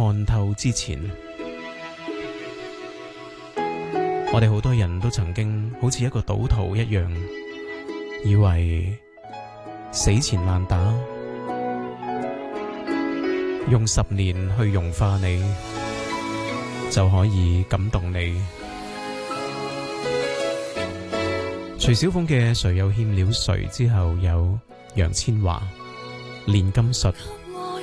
看透之前，我哋好多人都曾經好似一個賭徒一樣，以為死纏爛打，用10年去融化你，就可以感動你。徐小鳳嘅誰又欠了誰之後，有楊千嬅、煉金術。